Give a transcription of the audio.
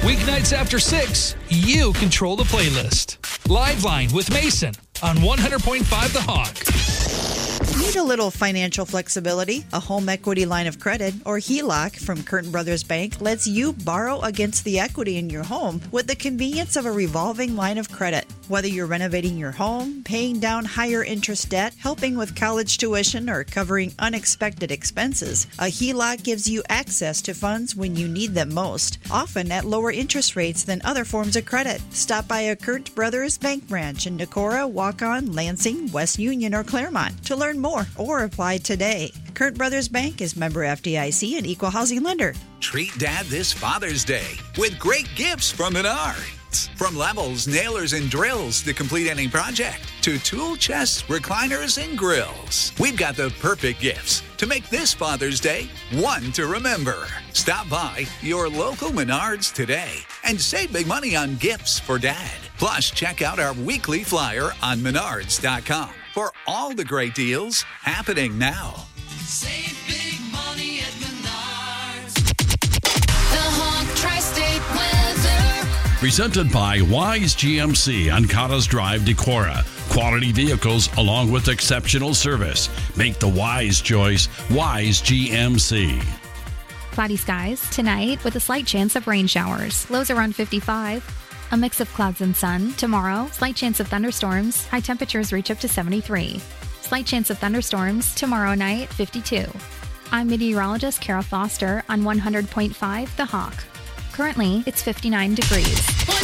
Weeknights after 6, you control the playlist. Live Line with Mason on 100.5 The Hawk. Need a little financial flexibility? A home equity line of credit, or HELOC, from Curtin Brothers Bank lets you borrow against the equity in your home with the convenience of a revolving line of credit. Whether you're renovating your home, paying down higher interest debt, helping with college tuition, or covering unexpected expenses, a HELOC gives you access to funds when you need them most, often at lower interest rates than other forms of credit. Stop by a Curtin Brothers Bank branch in Decorah, Waukon, Lansing, West Union, or Claremont to learn more or apply today. Curtin Brothers Bank is member FDIC and equal housing lender. Treat Dad this Father's Day with great gifts from Menards. From levels, nailers, and drills to complete any project, to tool chests, recliners, and grills. We've got the perfect gifts to make this Father's Day one to remember. Stop by your local Menards today and save big money on gifts for Dad. Plus, check out our weekly flyer on menards.com for all the great deals happening now. Save big money at Menards. The Hawk Tri-State Weather. Presented by Wise GMC on Cottas Drive, Decorah. Quality vehicles along with exceptional service. Make the wise choice, Wise GMC. Cloudy skies tonight with a slight chance of rain showers. Lows around 55. A mix of clouds and sun. Tomorrow, slight chance of thunderstorms. High temperatures reach up to 73. Slight chance of thunderstorms. Tomorrow night, 52. I'm meteorologist Kara Foster on 100.5 The Hawk. Currently, it's 59 degrees.